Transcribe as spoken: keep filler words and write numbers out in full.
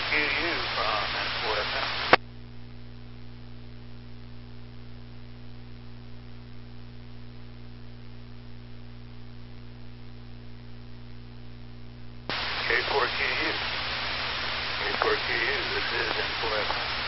Q U from N four F M. K four Q U. K four Q U, this is N four F M.